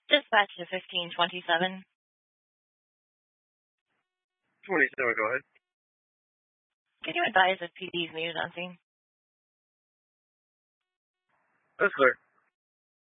Dispatch to 1527. 27, go ahead. Can you advise if PD is needed on scene? That's clear.